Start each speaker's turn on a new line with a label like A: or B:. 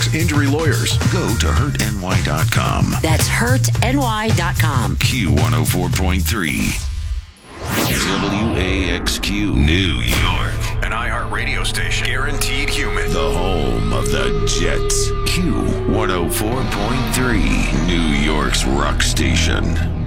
A: Fox Injury Lawyers.
B: Go to hurtny.com.
C: That's hurtny.com.
B: Q104.3. WAXQ New York.
A: An iHeartRadio station. Guaranteed human.
B: The home of the Jets. Q104.3. New York's rock station.